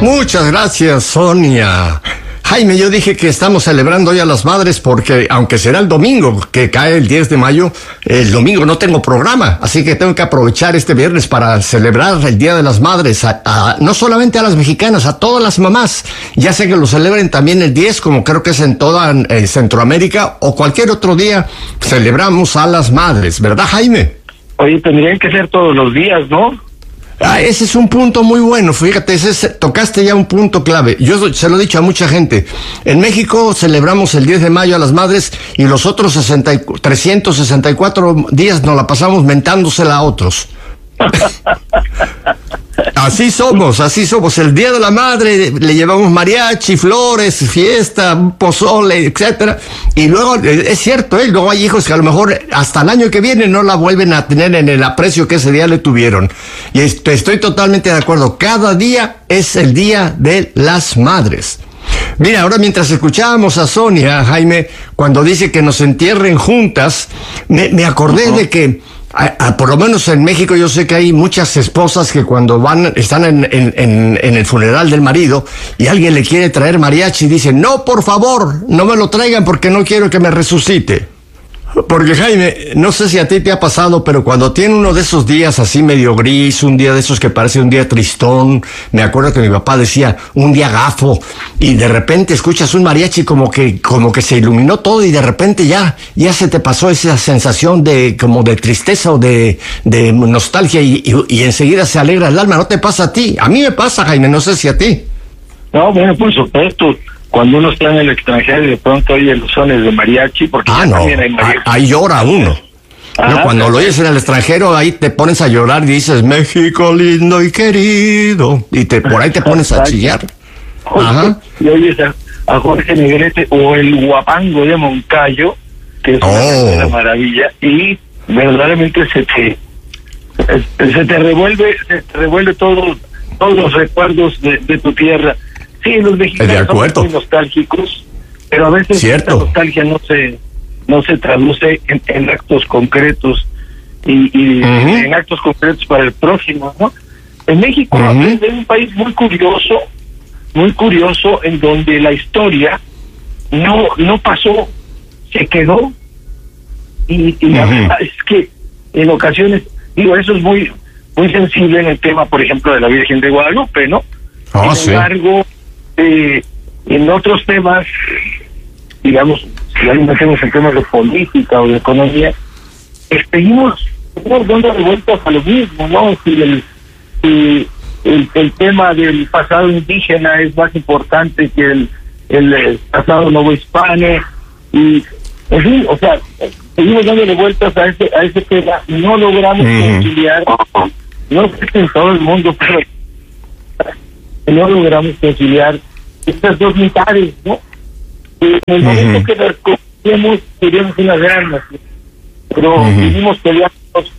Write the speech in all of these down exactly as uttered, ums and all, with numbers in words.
Muchas gracias, Sonia. Jaime, yo dije que estamos celebrando hoy a las madres porque, aunque será el domingo, que cae el diez de mayo, el domingo no tengo programa, así que tengo que aprovechar este viernes para celebrar el Día de las Madres, a, a, no solamente a las mexicanas, a todas las mamás. Ya sé que lo celebren también el diez, como creo que es en toda eh, Centroamérica, o cualquier otro día celebramos a las madres, ¿verdad, Jaime? Oye, tendrían que ser todos los días, ¿no? Ah, ese es un punto muy bueno, fíjate, ese es, tocaste ya un punto clave. Yo se lo he dicho a mucha gente. En México celebramos el diez de mayo a las madres y los otros sesenta, trescientos sesenta y cuatro días nos la pasamos mentándosela a otros. Así somos, así somos. El Día de la Madre le llevamos mariachi, flores, fiesta, pozole, etcétera. Y luego, es cierto, ¿eh? Luego hay hijos que a lo mejor hasta el año que viene no la vuelven a tener en el aprecio que ese día le tuvieron. Y estoy, estoy totalmente de acuerdo. Cada día es el Día de las Madres. Mira, ahora mientras escuchábamos a Sonia, Jaime, cuando dice que nos entierren juntas, me, me acordé uh-huh. de que A, a, por lo menos en México yo sé que hay muchas esposas que cuando van, están en, en, en, en el funeral del marido y alguien le quiere traer mariachi, dicen, no, por favor, no me lo traigan porque no quiero que me resucite. Porque, Jaime, no sé si a ti te ha pasado, pero cuando tiene uno de esos días así medio gris, un día de esos que parece un día tristón, me acuerdo que mi papá decía, un día gafo, y de repente escuchas un mariachi como que, como que se iluminó todo y de repente ya, ya se te pasó esa sensación de, como de tristeza o de, de nostalgia y, y, y enseguida se alegra el alma. ¿No te pasa a ti? A mí me pasa, Jaime, no sé si a ti. No, bueno, por supuesto. Cuando uno está en el extranjero y de pronto oye los sones de mariachi, porque ah, no, también hay mariachi. Ahí llora uno. Ajá, no, cuando lo oyes en el extranjero, ahí te pones a llorar y dices, México lindo y querido, y te por ahí te pones a chillar. Ajá. Y oyes a, a Jorge Negrete o el Guapango de Moncayo, que es oh. una maravilla, y verdaderamente se te se te revuelve, se te revuelve todo, todos los recuerdos de, de tu tierra. Sí, los mexicanos son muy nostálgicos, pero a veces Cierto. esta nostalgia no se no se traduce en, en actos concretos y, y uh-huh. en actos concretos para el próximo, ¿no? En México uh-huh. es un país muy curioso, muy curioso, en donde la historia no no pasó, se quedó, y, y la uh-huh. verdad es que en ocasiones, digo, eso es muy muy sensible en el tema, por ejemplo, de la Virgen de Guadalupe, ¿no? Oh, Sin embargo, Eh, en otros temas, digamos, si ahí metemos en temas de política o de economía, eh, seguimos, seguimos dando de vueltas a lo mismo, ¿no? Si el, si el, el tema del pasado indígena es más importante que el, el, el pasado novohispano, y en fin, o sea, seguimos dándole vueltas a ese, a ese tema, y no logramos mm. conciliar, no sé si en todo el mundo, pero no logramos conciliar estas dos mitades, ¿no? En el uh-huh. momento que las conciliamos, seríamos una gran nación, pero uh-huh. vivimos peleando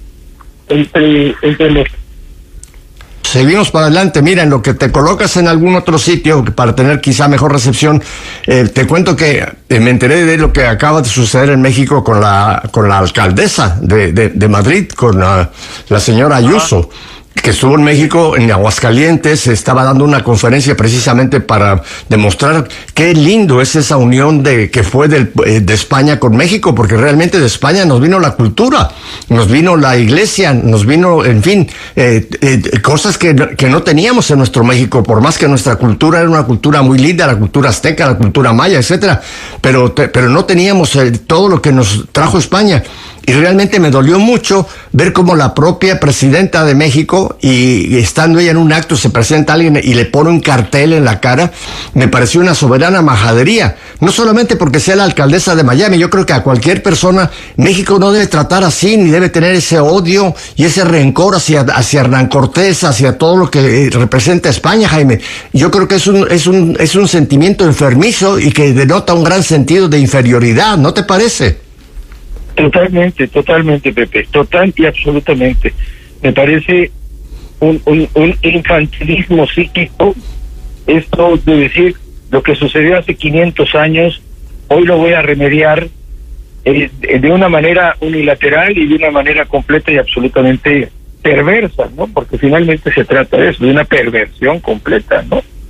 entre, entre los... Seguimos para adelante. Mira, en lo que te colocas en algún otro sitio para tener quizá mejor recepción, eh, te cuento que eh, me enteré de lo que acaba de suceder en México con la con la alcaldesa de, de, de Madrid, con uh, la señora Ayuso. Uh-huh. que estuvo en México, en Aguascalientes, estaba dando una conferencia precisamente para demostrar qué lindo es esa unión de que fue del, de España con México, porque realmente de España nos vino la cultura, nos vino la iglesia, nos vino, en fin, eh, eh, cosas que, que no teníamos en nuestro México, por más que nuestra cultura era una cultura muy linda, la cultura azteca, la cultura maya, etcétera, pero, te, pero no teníamos eh, todo lo que nos trajo España. Y realmente me dolió mucho ver cómo la propia presidenta de México, y, y estando ella en un acto, se presenta a alguien y le pone un cartel en la cara. Me pareció una soberana majadería. No solamente porque sea la alcaldesa de Miami, yo creo que a cualquier persona, México no debe tratar así, ni debe tener ese odio y ese rencor hacia, hacia Hernán Cortés, hacia todo lo que representa España, Jaime. Yo creo que es un, es un, es un sentimiento enfermizo y que denota un gran sentido de inferioridad, ¿no te parece? Totalmente, totalmente, Pepe, total y absolutamente. Me parece un, un, un infantilismo psíquico esto de decir lo que sucedió hace quinientos años, hoy lo voy a remediar eh, de una manera unilateral y de una manera completa y absolutamente perversa, ¿no? Porque finalmente se trata de eso, de una perversión completa, ¿no?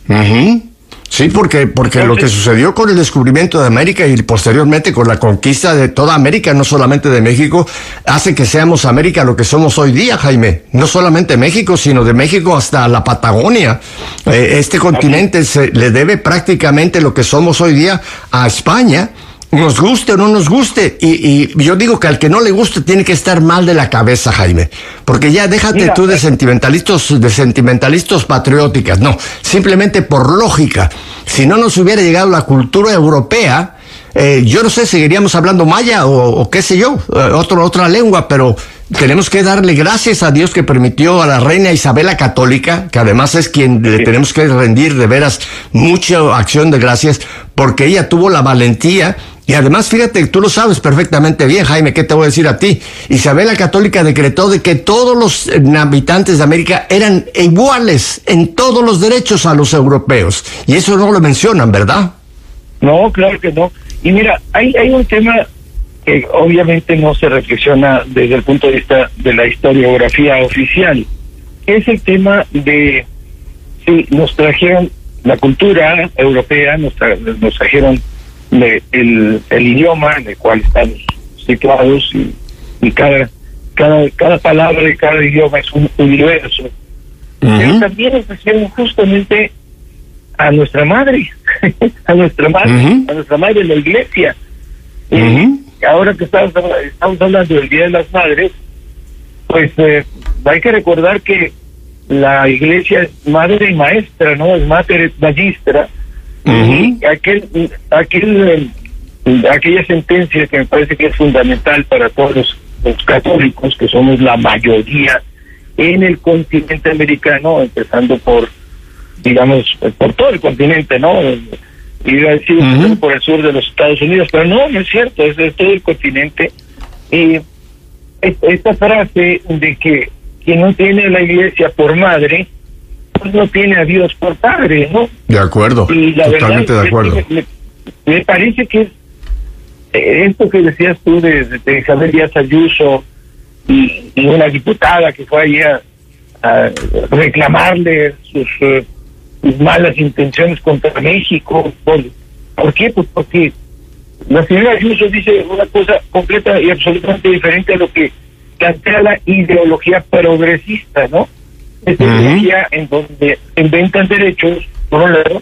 Uh-huh. Sí, porque, porque Entonces, lo que sucedió con el descubrimiento de América y posteriormente con la conquista de toda América, no solamente de México, hace que seamos América lo que somos hoy día, Jaime. No solamente México, sino de México hasta la Patagonia. Eh, este continente se le debe prácticamente lo que somos hoy día a España. Nos guste o no nos guste, y, y yo digo que al que no le guste tiene que estar mal de la cabeza, Jaime, porque ya déjate Mira, tú de sentimentalistas, de sentimentalistas patrióticas, no, simplemente por lógica, si no nos hubiera llegado la cultura europea, eh, yo no sé, seguiríamos hablando maya o, o qué sé yo, eh, otro, otra lengua, pero tenemos que darle gracias a Dios que permitió a la reina Isabel la Católica, que además es quien le tenemos que rendir de veras mucha acción de gracias, porque ella tuvo la valentía. Y además, fíjate, tú lo sabes perfectamente bien, Jaime, ¿qué te voy a decir a ti? Isabel la Católica decretó de que todos los habitantes de América eran iguales en todos los derechos a los europeos. Y eso no lo mencionan, ¿verdad? No, claro que no. Y mira, hay, hay un tema que obviamente no se reflexiona desde el punto de vista de la historiografía oficial, que es el tema de si nos trajeron la cultura europea, nos, tra nos trajeron De, el, el idioma en el cual estamos situados y, y cada, cada cada palabra y cada idioma es un universo. Uh-huh. Pero también nos trajeron justamente a nuestra madre, a nuestra madre, uh-huh. a nuestra madre en la iglesia. Uh-huh. Y ahora que estamos, estamos hablando del Día de las Madres, pues eh, hay que recordar que la iglesia es madre y maestra, ¿no? Es mater et magistra. Uh-huh. Y aquel, aquel, aquella sentencia que me parece que es fundamental para todos los, los católicos, que somos la mayoría en el continente americano, empezando por, digamos, por todo el continente, ¿no? Iba a decir uh-huh. por el sur de los Estados Unidos, pero no, no es cierto, es de todo el continente. Y esta frase de que quien no tiene a la iglesia por madre, pues no tiene a Dios por padre, ¿no? De acuerdo, y la totalmente verdad, de acuerdo. Me, me, me parece que es eh, esto que decías tú de, de Isabel Díaz Ayuso y, y una diputada que fue allí a, a reclamarle sus, uh, sus malas intenciones contra México. ¿Por, ¿Por qué? Pues porque la señora Ayuso dice una cosa completa y absolutamente diferente a lo que plantea la ideología progresista, ¿no? Esta uh-huh. ideología en donde inventan derechos, por un lado,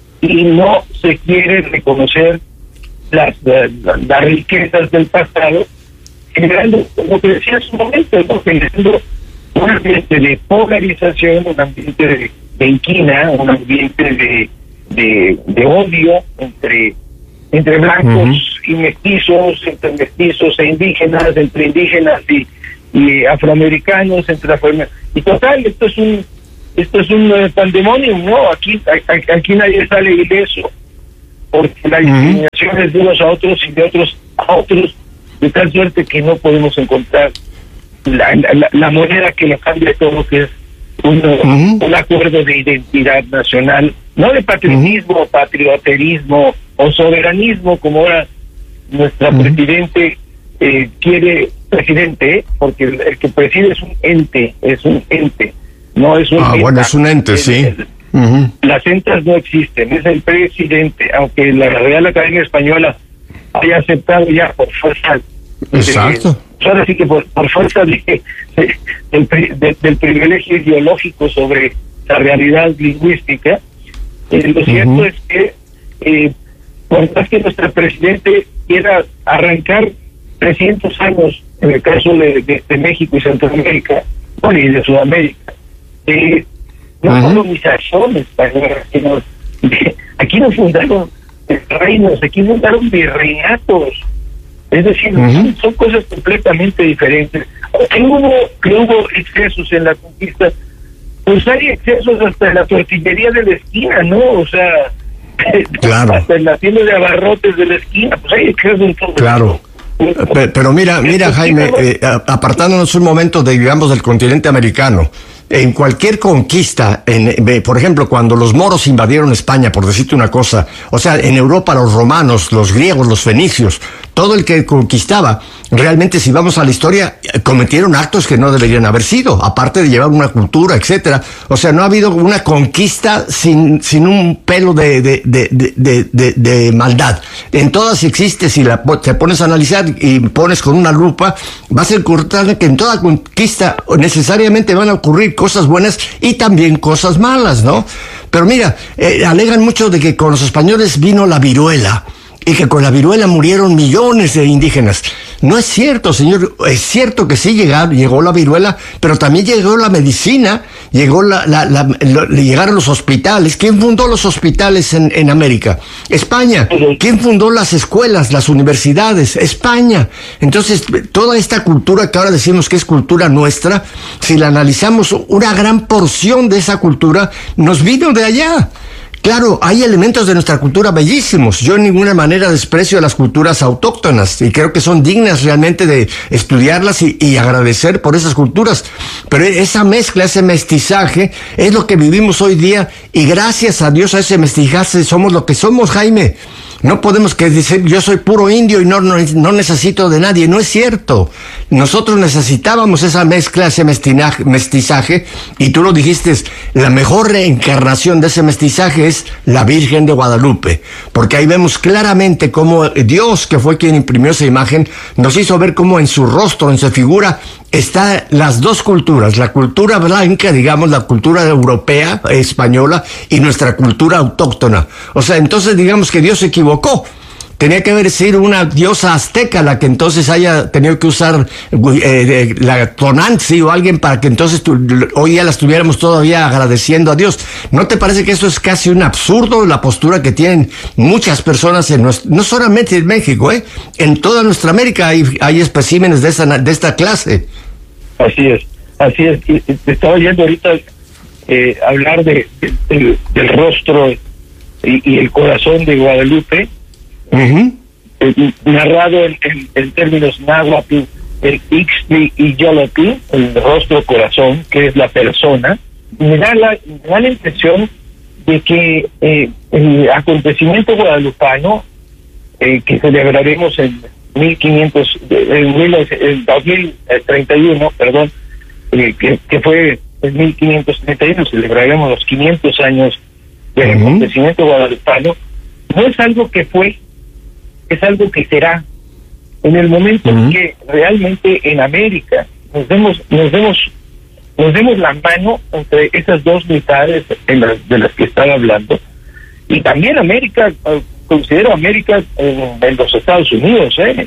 y no se quiere reconocer las, las, las riquezas del pasado, generando, como que decía hace un momento, ¿no? generando un ambiente de polarización, un ambiente de, de inquina, un ambiente de, de, de odio entre, entre blancos uh-huh. y mestizos, entre mestizos e indígenas, entre indígenas y y afroamericanos, entre afroamericanos. Y total, esto es un esto es un uh, pandemonium, ¿no? Aquí a, aquí nadie sale ileso, porque la discriminación uh-huh. es de unos a otros y de otros a otros, de tal suerte que no podemos encontrar la, la, la moneda que lo cambie todo, que es un, uh-huh. un acuerdo de identidad nacional, no de patriotismo, uh-huh. patrioterismo o soberanismo, como ahora nuestra uh-huh. presidente eh, quiere presidente, ¿eh? Porque el, el que preside es un ente, es un ente, no es un Ah, ente. Bueno, es un ente, es, sí. Es, uh-huh. Las entas no existen, es el presidente, aunque la Real Academia Española haya aceptado ya por fuerza. Exacto. De, ahora sí que por, por fuerza de, de, del, de, del privilegio ideológico sobre la realidad lingüística, eh, lo uh-huh. cierto es que eh, por más que nuestro presidente quiera arrancar trescientos años en el caso de, de, de México y Centroamérica, bueno, y de Sudamérica, eh, no uh-huh. colonización española, sino de, aquí no fundaron reinos, aquí fundaron virreinatos, es decir, uh-huh. son, son cosas completamente diferentes. Que hubo, que hubo excesos en la conquista, pues hay excesos hasta en la tortillería de la esquina, ¿no? O sea, claro. hasta en la tienda de abarrotes de la esquina, pues hay excesos en todo. Claro. Pero mira, mira Jaime, eh, apartándonos un momento de, digamos, del continente americano, en cualquier conquista, en, por ejemplo, cuando los moros invadieron España, por decirte una cosa, o sea, en Europa los romanos, los griegos, los fenicios, todo el que conquistaba, realmente si vamos a la historia, cometieron actos que no deberían haber sido, aparte de llevar una cultura, etcétera. O sea, no ha habido una conquista sin, sin un pelo de, de, de, de, de, de maldad. En todas existe, si la, te pones a analizar y pones con una lupa, vas a encontrar que en toda conquista necesariamente van a ocurrir cosas buenas y también cosas malas, ¿no? Pero mira, eh, alegan mucho de que con los españoles vino la viruela y que con la viruela murieron millones de indígenas. No es cierto, señor. Es cierto que sí llegaron, llegó la viruela, pero también llegó la medicina, llegó la, la, la, la llegaron los hospitales. ¿Quién fundó los hospitales en, en América? España. ¿Quién fundó las escuelas, las universidades? España. Entonces, toda esta cultura que ahora decimos que es cultura nuestra, si la analizamos, una gran porción de esa cultura nos vino de allá. Claro, hay elementos de nuestra cultura bellísimos. Yo en ninguna manera desprecio las culturas autóctonas y creo que son dignas realmente de estudiarlas y, y agradecer por esas culturas. Pero esa mezcla, ese mestizaje es lo que vivimos hoy día y gracias a Dios a ese mestizaje somos lo que somos, Jaime. No podemos que decir yo soy puro indio y no, no, no necesito de nadie. No es cierto. Nosotros necesitábamos esa mezcla, ese mestizaje, y tú lo dijiste, la mejor reencarnación de ese mestizaje es la Virgen de Guadalupe, porque ahí vemos claramente cómo Dios, que fue quien imprimió esa imagen, nos hizo ver cómo en su rostro, en su figura, están las dos culturas, la cultura blanca, digamos, la cultura europea, española, y nuestra cultura autóctona. O sea, entonces digamos que Dios se equivocó. Tenía que haber sido una diosa azteca la que entonces haya tenido que usar eh, la Tonantzin o alguien para que entonces tu, hoy ya la estuviéramos todavía agradeciendo a Dios. ¿No te parece que eso es casi un absurdo, la postura que tienen muchas personas, en nuestro, no solamente en México, eh, en toda nuestra América hay, hay especímenes de esta, de esta clase? Así es, así es. Y, y te estaba oyendo ahorita eh, hablar de, de, de, del rostro y, y el corazón de Guadalupe. Uh-huh. eh, narrado en, en, en términos náhuatl, el Ixtli y Yolotl, el rostro corazón, que es la persona. Me da la, me da la impresión de que eh, el acontecimiento guadalupano, eh, que celebraremos en mil quinientos, en, mil, en dos mil treinta y uno, perdón, eh, que, que fue en mil quinientos treinta y uno, celebraremos los quinientos años del uh-huh. acontecimiento guadalupano, no es algo que fue, es algo que será. En el momento uh-huh. que realmente en América nos demos, nos demos, nos demos la mano entre esas dos mitades en las, de las que estaba hablando, y también América, considero América en, en los Estados Unidos, ¿eh?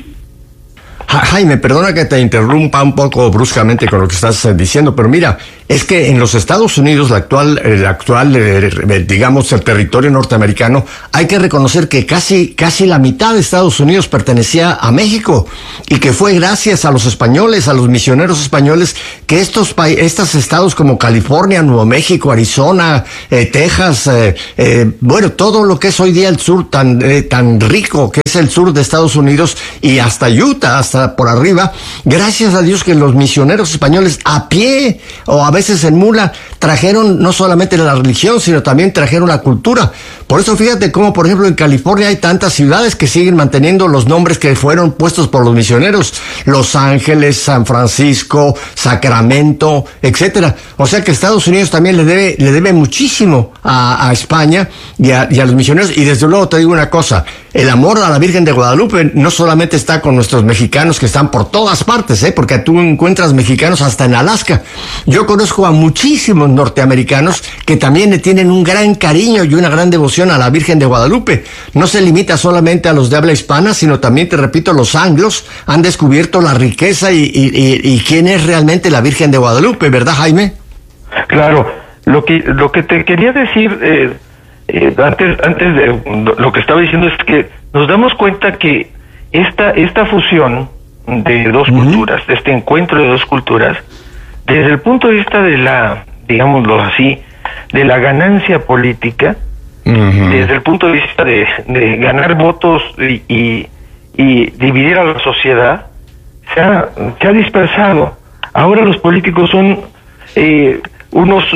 Jaime, perdona que te interrumpa un poco bruscamente con lo que estás diciendo, pero mira, es que en los Estados Unidos, la actual, el actual, eh, digamos, el territorio norteamericano, hay que reconocer que casi, casi la mitad de Estados Unidos pertenecía a México, y que fue gracias a los españoles, a los misioneros españoles, que estos pa- estos estados como California, Nuevo México, Arizona, eh, Texas, eh, eh, bueno, todo lo que es hoy día el sur tan, eh, tan rico que es el sur de Estados Unidos, y hasta Utah, hasta por arriba, gracias a Dios que los misioneros españoles a pie o a veces en mula trajeron no solamente la religión, sino también trajeron la cultura. Por eso fíjate cómo, por ejemplo, en California hay tantas ciudades que siguen manteniendo los nombres que fueron puestos por los misioneros: Los Ángeles, San Francisco, Sacramento, etcétera. O sea que Estados Unidos también le debe le debe muchísimo a, a España y a, y a los misioneros. Y desde luego te digo una cosa, el amor a la Virgen de Guadalupe no solamente está con nuestros mexicanos que están por todas partes, ¿eh? Porque tú encuentras mexicanos hasta en Alaska. Yo conozco a muchísimos norteamericanos que también le tienen un gran cariño y una gran devoción a la Virgen de Guadalupe. No se limita solamente a los de habla hispana, sino también, te repito, los anglos han descubierto la riqueza y, y, y, y quién es realmente la Virgen de Guadalupe, ¿verdad, Jaime? Claro, lo que lo que te quería decir eh, eh, antes antes de lo que estaba diciendo es que nos damos cuenta que esta esta fusión de dos uh-huh. culturas, de este encuentro de dos culturas, desde el punto de vista de la, digámoslo así, de la ganancia política, uh-huh. desde el punto de vista de, de ganar votos y, y, y dividir a la sociedad, se ha, se ha dispersado. Ahora los políticos son eh, unos,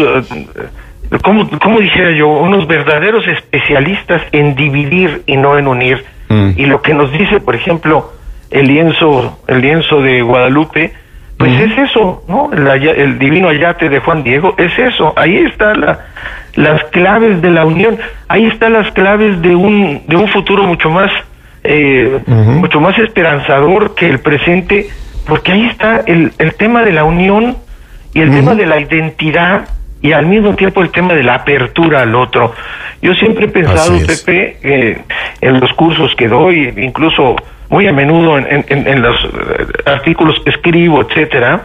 uh, ¿cómo, cómo dijera yo? Unos verdaderos especialistas en dividir y no en unir. Uh-huh. Y lo que nos dice, por ejemplo, el lienzo, el lienzo de Guadalupe, pues uh-huh. es eso, ¿no? El, el divino ayate de Juan Diego, es eso. Ahí está la, las claves de la unión, ahí están las claves de un, de un futuro mucho más, eh, uh-huh. mucho más esperanzador que el presente, porque ahí está el, el tema de la unión y el uh-huh. tema de la identidad, y al mismo tiempo el tema de la apertura al otro. Yo siempre he pensado, Pepe, eh, en los cursos que doy, incluso muy a menudo en, en, en los artículos que escribo, etcétera,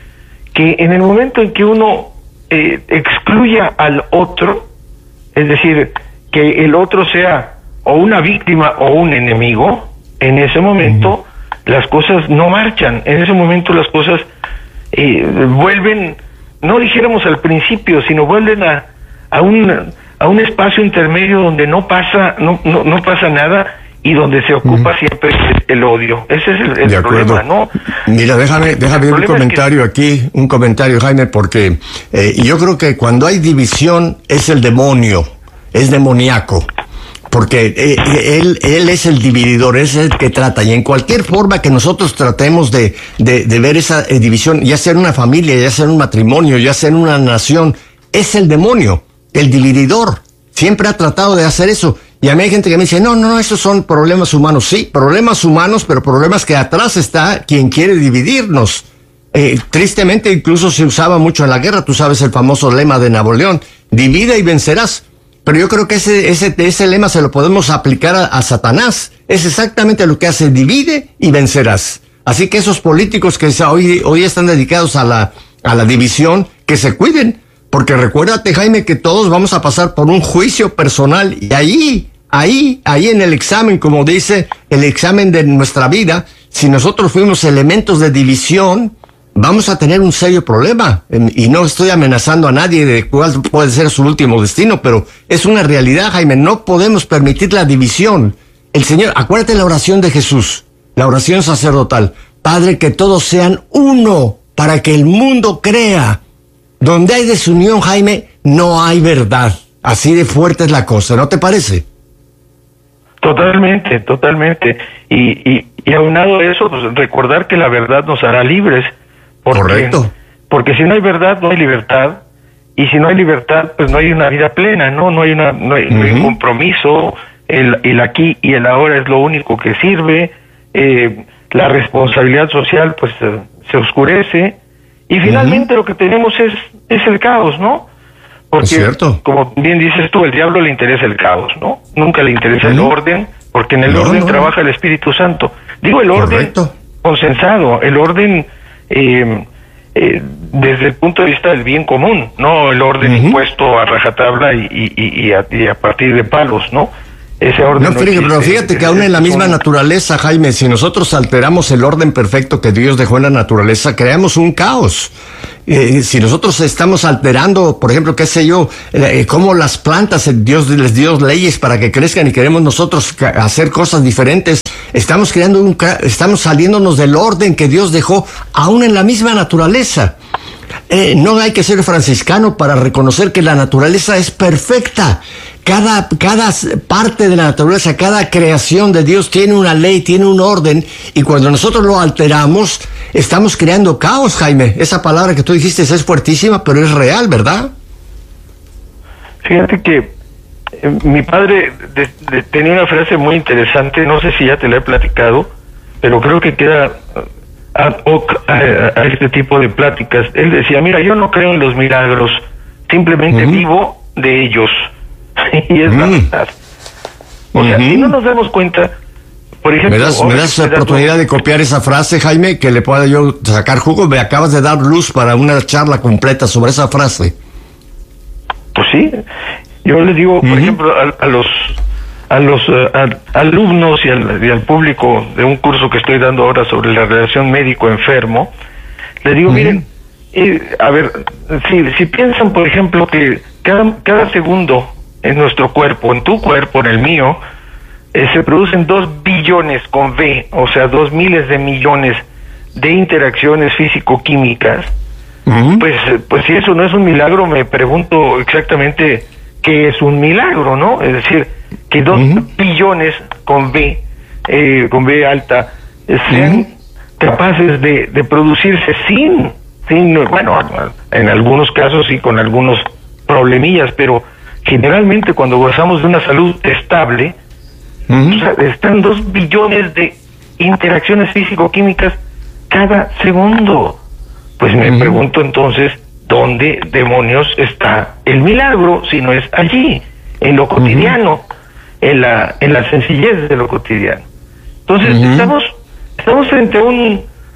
que en el momento en que uno eh, excluya al otro, es decir, que el otro sea o una víctima o un enemigo, en ese momento uh-huh. las cosas no marchan, en ese momento las cosas eh, vuelven, no dijéramos al principio, sino vuelven a, a un a un espacio intermedio donde no pasa no no, no pasa nada y donde se ocupa uh-huh. siempre el, el odio. Ese es el, el problema, ¿no? Mira, déjame déjame un comentario es que... aquí, un comentario, Jaime, porque eh, yo creo que cuando hay división es el demonio, es demoníaco. Porque eh, él, él es el divididor, es el que trata, y en cualquier forma que nosotros tratemos de, de, de ver esa eh, división, ya sea en una familia, ya sea en un matrimonio, ya sea en una nación, es el demonio, el divididor. Siempre ha tratado de hacer eso. Y a mí hay gente que me dice, no, no, no, esos son problemas humanos. Sí, problemas humanos, pero problemas que atrás está quien quiere dividirnos. Eh, tristemente, incluso se usaba mucho en la guerra, tú sabes el famoso lema de Napoleón, divide y vencerás. Pero yo creo que ese, ese, ese lema se lo podemos aplicar a, a Satanás. Es exactamente lo que hace, divide y vencerás. Así que esos políticos que hoy, hoy están dedicados a la, a la división, que se cuiden. Porque recuérdate, Jaime, que todos vamos a pasar por un juicio personal. Y ahí, ahí, ahí en el examen, como dice, el examen de nuestra vida, si nosotros fuimos elementos de división, vamos a tener un serio problema. Y no estoy amenazando a nadie de cuál puede ser su último destino, pero es una realidad, Jaime. No podemos permitir la división. El Señor, acuérdate la oración de Jesús, la oración sacerdotal. Padre, que todos sean uno para que el mundo crea. Donde hay desunión, Jaime, no hay verdad. Así de fuerte es la cosa, ¿no te parece? Totalmente, totalmente. Y, y, y aunado a eso, pues recordar que la verdad nos hará libres. Porque, Correcto. Porque si no hay verdad, no hay libertad, y si no hay libertad, pues no hay una vida plena, no, no hay una, no hay, uh-huh. no hay un compromiso. El, el aquí y el ahora es lo único que sirve. Eh, la responsabilidad social, pues eh, se oscurece, y finalmente uh-huh. lo que tenemos es es el caos, ¿no? Porque, es cierto. Como bien dices tú, el diablo le interesa el caos, ¿no? Nunca le interesa uh-huh. el orden, porque en el no, orden no. trabaja el Espíritu Santo. Digo el orden Correcto. consensado, el orden Eh, eh, desde el punto de vista del bien común, no el orden uh-huh. impuesto a rajatabla y, y, y, a, y a partir de palos, ¿no? Ese orden no, no fíjate, pero fíjate que aún en la misma un... naturaleza, Jaime, si nosotros alteramos el orden perfecto que Dios dejó en la naturaleza, creamos un caos. Eh, si nosotros estamos alterando, por ejemplo, qué sé yo, eh, cómo las plantas, Dios les dio leyes para que crezcan y queremos nosotros ca- hacer cosas diferentes, estamos creando un, ca- estamos saliéndonos del orden que Dios dejó aún en la misma naturaleza. Eh, no hay que ser franciscano para reconocer que la naturaleza es perfecta. Cada, cada parte de la naturaleza, cada creación de Dios tiene una ley, tiene un orden, y cuando nosotros lo alteramos, estamos creando caos, Jaime. Esa palabra que tú dijiste es fuertísima, pero es real, ¿verdad? Fíjate que eh, mi padre de, de, tenía una frase muy interesante, no sé si ya te la he platicado, pero creo que queda ad hoc a, a este tipo de pláticas. Él decía, mira, yo no creo en los milagros, simplemente uh-huh. vivo de ellos. Y es la mm. verdad. O sea, uh-huh. si no nos damos cuenta, por ejemplo... ¿Me das, ¿me das la oportunidad de copiar esa frase, Jaime, que le pueda yo sacar jugo? Me acabas de dar luz para una charla completa sobre esa frase. Pues sí. Yo les digo, uh-huh. por ejemplo, a, a los a los uh, a, alumnos y al, y al público de un curso que estoy dando ahora sobre la relación médico-enfermo, les digo, uh-huh. miren, eh, a ver, si, si piensan, por ejemplo, que cada, cada segundo en nuestro cuerpo, en tu cuerpo, en el mío, eh, se producen dos billones con V, o sea, dos miles de millones de interacciones físico-químicas, uh-huh. pues, pues si eso no es un milagro, me pregunto exactamente qué es un milagro, ¿no? Es decir, que dos uh-huh. billones con V, eh, con V alta, eh, sean uh-huh. capaces de, de producirse sin, sin, bueno, en algunos casos sí con algunos problemillas, pero generalmente cuando gozamos de una salud estable, uh-huh. o sea, están dos billones de interacciones físico-químicas cada segundo. Pues me uh-huh. pregunto entonces, ¿dónde demonios está el milagro si no es allí, en lo cotidiano, uh-huh. en la en la sencillez de lo cotidiano? Entonces uh-huh. estamos estamos frente a un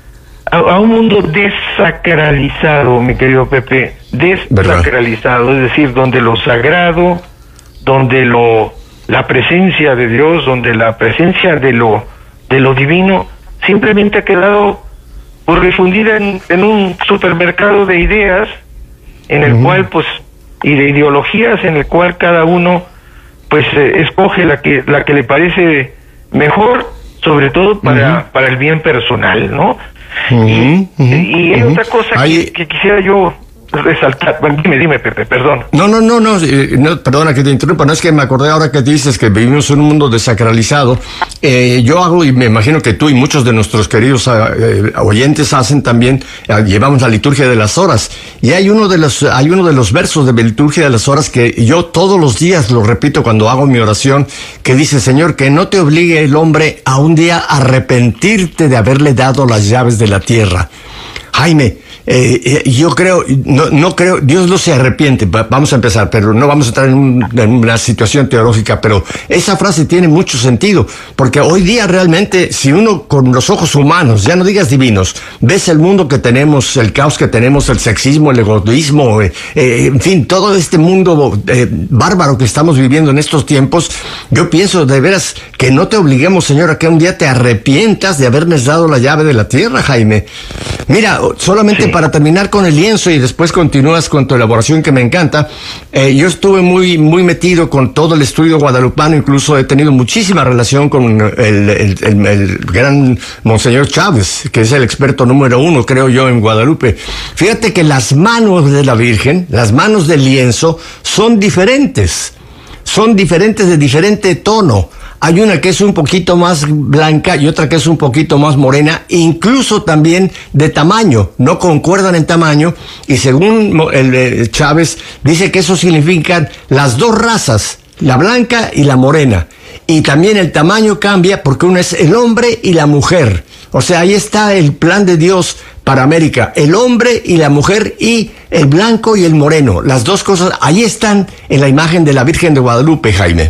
a, a un mundo desacralizado, mi querido Pepe, desacralizado, ¿verdad? Es decir, donde lo sagrado, donde lo la presencia de Dios, donde la presencia de lo de lo divino simplemente ha quedado por refundida en, en un supermercado de ideas en el uh-huh. cual pues y de ideologías en el cual cada uno pues eh, escoge la que la que le parece mejor, sobre todo para uh-huh. para el bien personal, ¿no? Uh-huh. Y, uh-huh. y hay uh-huh. otra cosa que, que quisiera yo resaltar. Bueno, dime, dime, Pepe, perdón. No, no, no, no, eh, no, perdona que te interrumpa, no es que me acordé ahora que dices que vivimos en un mundo desacralizado. Eh, yo hago, y me imagino que tú y muchos de nuestros queridos eh, oyentes hacen también, eh, llevamos la liturgia de las horas, y hay uno de los, hay uno de los versos de la liturgia de las horas que yo todos los días lo repito cuando hago mi oración, que dice: Señor, que no te obligue el hombre a un día arrepentirte de haberle dado las llaves de la tierra. Jaime, Eh, eh, yo creo, no, no creo, Dios no se arrepiente, vamos a empezar, pero no vamos a entrar en, un, en una situación teológica, pero esa frase tiene mucho sentido, porque hoy día realmente, si uno con los ojos humanos, ya no digas divinos, ves el mundo que tenemos, el caos que tenemos, el sexismo, el egoísmo, eh, eh, en fin, todo este mundo eh, bárbaro que estamos viviendo en estos tiempos, yo pienso de veras que no te obliguemos, Señor, a que un día te arrepientas de habernos dado la llave de la tierra, Jaime. Mira, solamente sí. Para terminar con el lienzo y después continúas con tu elaboración que me encanta, eh, yo estuve muy muy metido con todo el estudio guadalupano, incluso he tenido muchísima relación con el, el, el, el gran Monseñor Chávez, que es el experto número uno, creo yo, en Guadalupe. Fíjate que las manos de la Virgen, las manos del lienzo, son diferentes, son diferentes de diferente tono. Hay una que es un poquito más blanca y otra que es un poquito más morena, incluso también de tamaño, no concuerdan en tamaño, y según el, el Chávez dice que eso significan las dos razas, la blanca y la morena, y también el tamaño cambia porque uno es el hombre y la mujer. O sea, ahí está el plan de Dios para América, el hombre y la mujer y el blanco y el moreno, las dos cosas, ahí están en la imagen de la Virgen de Guadalupe, Jaime.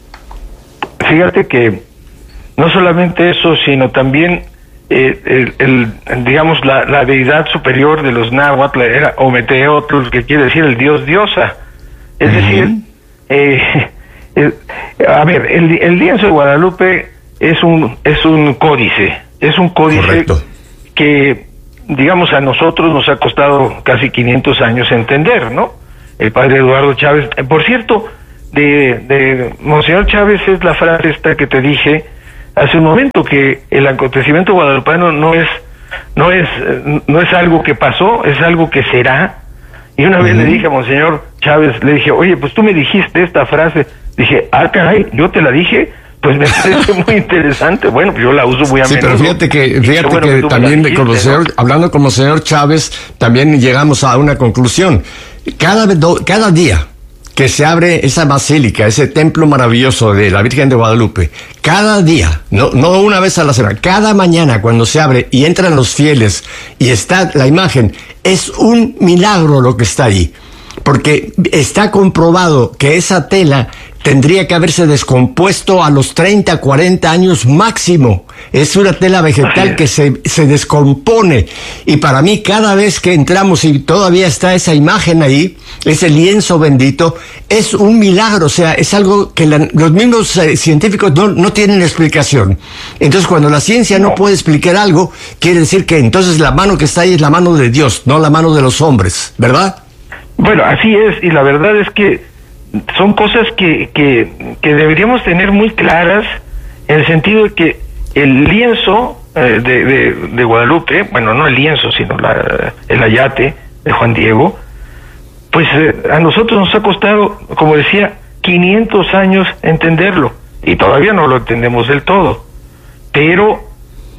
Fíjate que no solamente eso, sino también eh, el, el, digamos, la, la deidad superior de los náhuatl era Ometeotl, que quiere decir el dios diosa. Es uh-huh. decir, eh, eh, a ver, el, el lienzo de Guadalupe es un es un códice, es un códice Correcto. Que, digamos, a nosotros nos ha costado casi quinientos años entender, ¿no? El padre Eduardo Chávez, eh, por cierto, de, de Monseñor Chávez es la frase esta que te dije hace un momento, que el acontecimiento guadalupano no es no es no es algo que pasó, es algo que será. Y una uh-huh. vez le dije a Monseñor Chávez, le dije, oye, pues tú me dijiste esta frase. Dije, ah, caray, yo te la dije, pues me parece muy interesante. Bueno, pues yo la uso muy a sí, menudo. Sí, pero fíjate que, fíjate bueno, que también, dijiste, con señor, ¿no? hablando con Monseñor Chávez, también llegamos a una conclusión. Cada, cada día que se abre esa basílica, ese templo maravilloso de la Virgen de Guadalupe, cada día, no, no una vez a la semana, cada mañana cuando se abre y entran los fieles y está la imagen, es un milagro lo que está ahí, porque está comprobado que esa tela tendría que haberse descompuesto a los treinta, cuarenta años máximo. Es una tela vegetal que se, se descompone. Y para mí, cada vez que entramos y todavía está esa imagen ahí, ese lienzo bendito, es un milagro. O sea, es algo que la, los mismos eh, científicos no, no tienen explicación. Entonces, cuando la ciencia no puede explicar algo, quiere decir que entonces la mano que está ahí es la mano de Dios, no la mano de los hombres, ¿verdad? Bueno, así es. Y la verdad es que son cosas que, que, que deberíamos tener muy claras, en el sentido de que el lienzo eh, de, de, de Guadalupe, bueno, no el lienzo, sino la, el ayate de Juan Diego, pues eh, a nosotros nos ha costado, como decía, quinientos años entenderlo, y todavía no lo entendemos del todo, pero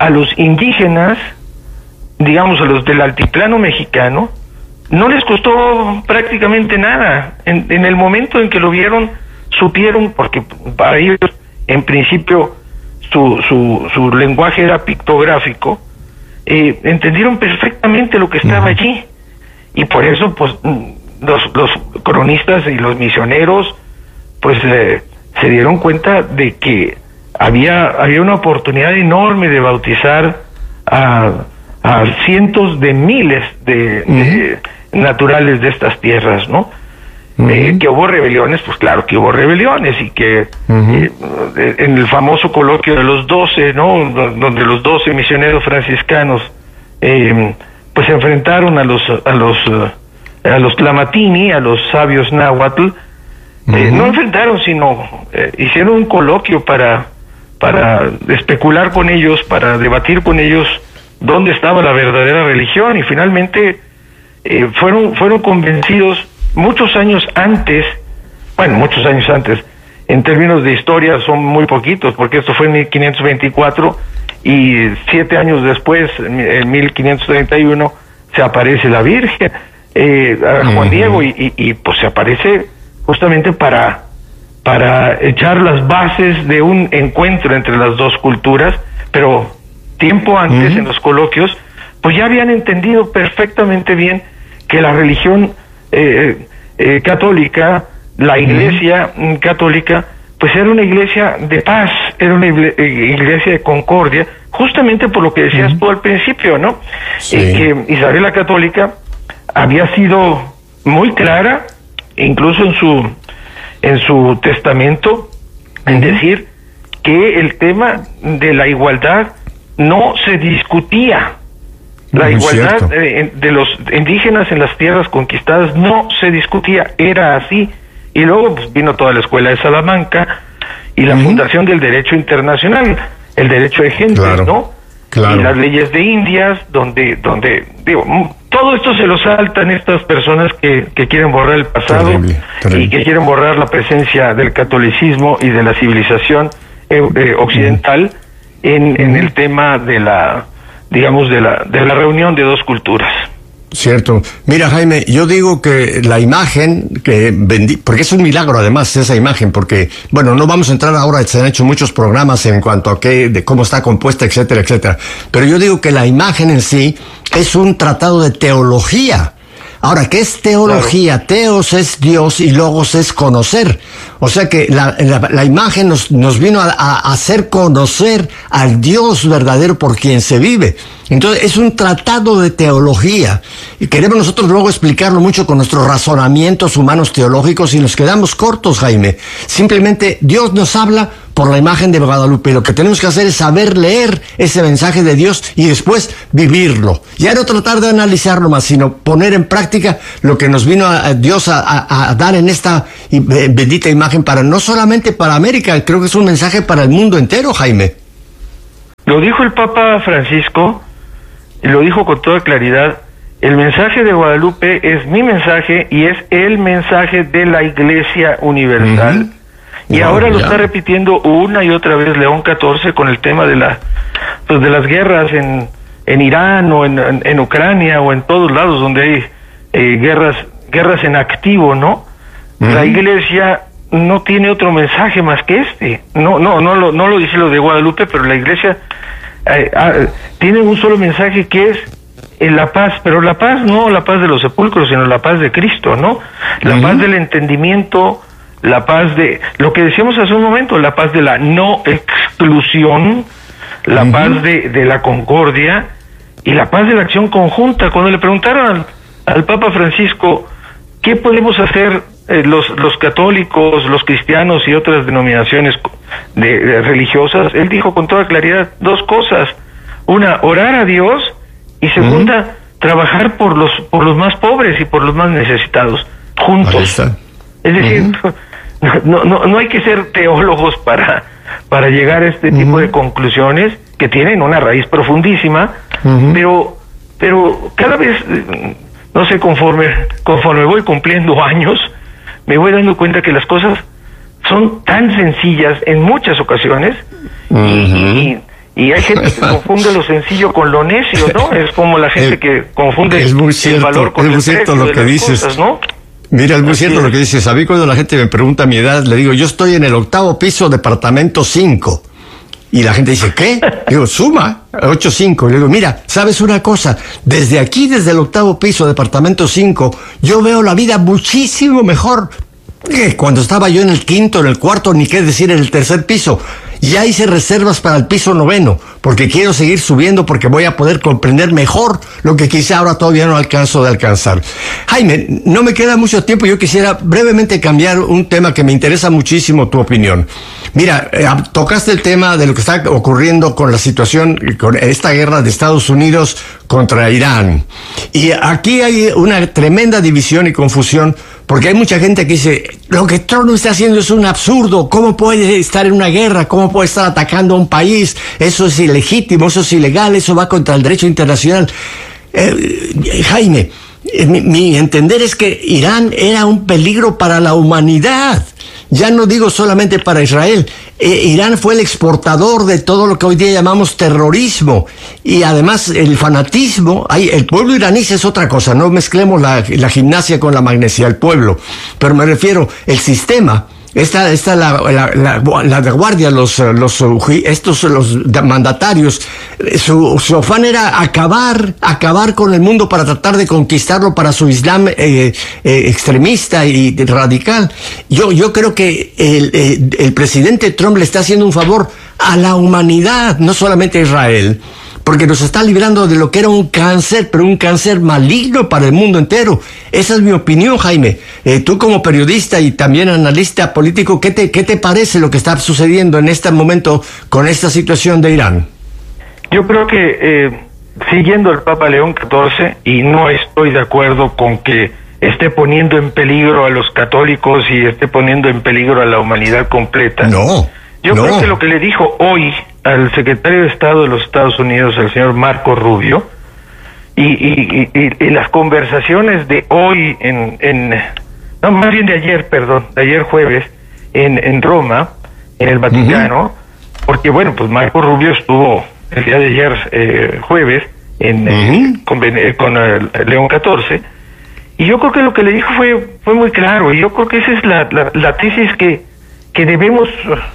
a los indígenas, digamos a los del altiplano mexicano, no les costó prácticamente nada. En, en el momento en que lo vieron, supieron, porque para ellos, en principio, su, su, su lenguaje era pictográfico, eh, entendieron perfectamente lo que estaba uh-huh. allí. Y por eso, pues, los, los cronistas y los misioneros, pues, eh, se dieron cuenta de que había, había una oportunidad enorme de bautizar a, a cientos de miles de, uh-huh. de naturales de estas tierras, ¿no? Uh-huh. Eh, que hubo rebeliones, pues claro que hubo rebeliones, y que uh-huh. eh, en el famoso coloquio de los doce, ¿no? Donde los doce misioneros franciscanos eh, pues se enfrentaron a los a los a los tlamatini, a los sabios náhuatl. Uh-huh. eh, no enfrentaron, sino eh, hicieron un coloquio para para especular con ellos, para debatir con ellos dónde estaba la verdadera religión, y finalmente eh, fueron fueron convencidos muchos años antes, bueno, muchos años antes, en términos de historia son muy poquitos, porque esto fue en mil quinientos veinticuatro, y siete años después, en mil quinientos treinta y uno, se aparece la Virgen, eh, a Juan uh-huh. Diego, y, y, y pues se aparece justamente para, para echar las bases de un encuentro entre las dos culturas, pero tiempo antes, uh-huh. en los coloquios, pues ya habían entendido perfectamente bien que la religión eh, eh, católica, la iglesia uh-huh. católica, pues era una iglesia de paz, era una iglesia de concordia, justamente por lo que decías uh-huh. tú al principio, ¿no? Sí. Eh, que Isabel la Católica había sido muy clara, incluso en su en su testamento, en uh-huh. decir que el tema de la igualdad no se discutía. La muy igualdad de, de los indígenas en las tierras conquistadas no se discutía, era así. Y luego pues, vino toda la escuela de Salamanca y la uh-huh. fundación del derecho internacional, el derecho de gentes, claro, ¿no? Claro. Y las leyes de Indias, donde, donde, digo, todo esto se lo saltan estas personas que, que quieren borrar el pasado, terrible, terrible. Y que quieren borrar la presencia del catolicismo y de la civilización eh, eh, occidental uh-huh. en, en uh-huh. el tema de la, digamos, de la, de la reunión de dos culturas. Cierto. Mira, Jaime, yo digo que la imagen, que bendi- porque es un milagro además esa imagen, porque, bueno, no vamos a entrar ahora, se han hecho muchos programas en cuanto a qué, de cómo está compuesta, etcétera, etcétera, pero yo digo que la imagen en sí es un tratado de teología. Ahora, ¿qué es teología? Claro. Teos es Dios y logos es conocer. O sea que la, la, la imagen nos, nos vino a, a hacer conocer al Dios verdadero por quien se vive. Entonces, es un tratado de teología. Y queremos nosotros luego explicarlo mucho con nuestros razonamientos humanos teológicos y nos quedamos cortos, Jaime. Simplemente Dios nos habla por la imagen de Guadalupe. Lo que tenemos que hacer es saber leer ese mensaje de Dios y después vivirlo. Ya no tratar de analizarlo más, sino poner en práctica lo que nos vino a, a Dios a, a, a dar en esta bendita imagen, para no solamente para América, creo que es un mensaje para el mundo entero, Jaime. Lo dijo el Papa Francisco, y lo dijo con toda claridad: el mensaje de Guadalupe es mi mensaje y es el mensaje de la Iglesia Universal. Uh-huh. Y wow, ahora lo ya. está repitiendo una y otra vez León catorce con el tema de la pues de las guerras en en Irán o en, en, en Ucrania o en todos lados donde hay eh, guerras guerras en activo, ¿no? Uh-huh. La Iglesia no tiene otro mensaje más que este. No no no lo no lo dice lo de Guadalupe, pero la Iglesia eh, eh, tiene un solo mensaje, que es eh, la paz, pero la paz no la paz de los sepulcros, sino la paz de Cristo, ¿no? La uh-huh. paz del entendimiento, la paz de, lo que decíamos hace un momento, la paz de la no exclusión, la uh-huh. paz de, de la concordia y la paz de la acción conjunta. Cuando le preguntaron al, al Papa Francisco qué podemos hacer eh, los, los católicos, los cristianos y otras denominaciones de, de religiosas, él dijo con toda claridad dos cosas: una, orar a Dios, y segunda, uh-huh. trabajar por los, por los más pobres y por los más necesitados, juntos. Es decir, uh-huh. No, no, no hay que ser teólogos para, para llegar a este uh-huh. tipo de conclusiones que tienen una raíz profundísima, uh-huh. pero, pero cada vez, no sé, conforme, conforme voy cumpliendo años, me voy dando cuenta que las cosas son tan sencillas en muchas ocasiones, uh-huh. y, y, Y hay gente que confunde lo sencillo con lo necio, ¿no? Es como la gente que confunde es muy cierto, el valor con es muy el cierto precio lo de que las dices. cosas, ¿no? Mira, es muy Así cierto es. lo que dices. A mí cuando la gente me pregunta mi edad, le digo, yo estoy en el octavo piso, departamento cinco. Y la gente dice, ¿qué? Digo, suma, ocho cinco. Le digo, mira, ¿sabes una cosa? Desde aquí, desde el octavo piso, departamento cinco, yo veo la vida muchísimo mejor que cuando estaba yo en el quinto, en el cuarto, ni qué decir en el tercer piso. Ya hice reservas para el piso noveno, porque quiero seguir subiendo, porque voy a poder comprender mejor lo que quizá ahora todavía no alcanzo de alcanzar. Jaime, no me queda mucho tiempo, yo quisiera brevemente cambiar un tema que me interesa muchísimo tu opinión. Mira, eh, tocaste el tema de lo que está ocurriendo con la situación, con esta guerra de Estados Unidos contra Irán. Y aquí hay una tremenda división y confusión, porque hay mucha gente que dice, lo que Trump está haciendo es un absurdo, ¿cómo puede estar en una guerra? ¿Cómo puede estar atacando a un país? Eso es ilegítimo, eso es ilegal, eso va contra el derecho internacional. Eh, Jaime, eh, mi, mi entender es que Irán era un peligro para la humanidad. Ya no digo solamente para Israel. Eh, Irán fue el exportador de todo lo que hoy día llamamos terrorismo. Y además el fanatismo, hay, el pueblo iraní es otra cosa, no mezclemos la, la gimnasia con la magnesia, el pueblo. Pero me refiero, el sistema, esta, esta la, la, la, la de guardia, los, los, estos, los mandatarios, su, su afán era acabar, acabar con el mundo para tratar de conquistarlo para su Islam eh, eh, extremista y radical. Yo, yo creo que el, el, el presidente Trump le está haciendo un favor a la humanidad, no solamente a Israel, porque nos está librando de lo que era un cáncer, pero un cáncer maligno para el mundo entero. Esa es mi opinión, Jaime. Eh, tú como periodista y también analista político, ¿qué te, qué te parece lo que está sucediendo en este momento con esta situación de Irán? Yo creo que, eh, siguiendo el Papa León catorce, y no estoy de acuerdo con que esté poniendo en peligro a los católicos y esté poniendo en peligro a la humanidad completa. No, Yo no. creo que lo que le dijo hoy al secretario de Estado de los Estados Unidos, el señor Marco Rubio, y, y, y, y las conversaciones de hoy en, en, no, más bien de ayer, perdón, de ayer jueves, en, en Roma, en el Vaticano, uh-huh. porque bueno, pues Marco Rubio estuvo el día de ayer, eh, jueves, en, uh-huh. eh, con, con el León catorce, y yo creo que lo que le dijo fue, fue muy claro, y yo creo que esa es la, la, la tesis que, que debemos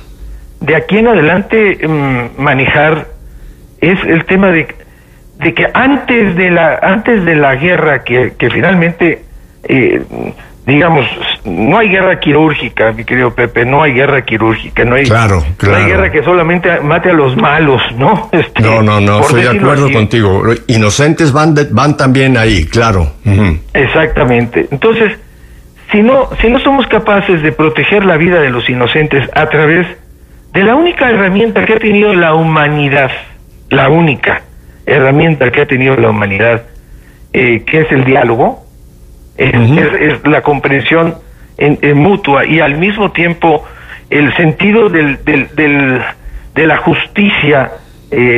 de aquí en adelante um, manejar, es el tema de, de que antes de la antes de la guerra que, que finalmente eh, digamos, no hay guerra quirúrgica, mi querido Pepe, no hay guerra quirúrgica, no hay, claro, claro. no hay guerra que solamente mate a los malos, ¿no? Este, no, no, no, estoy de acuerdo así. Contigo. Inocentes van de, van también ahí, claro. Uh-huh. Exactamente. Entonces, si no si no somos capaces de proteger la vida de los inocentes a través de la única herramienta que ha tenido la humanidad, la única herramienta que ha tenido la humanidad, eh, que es el diálogo, es, uh-huh. es, es la comprensión en, en mutua y al mismo tiempo el sentido del, del, del, de la justicia, eh,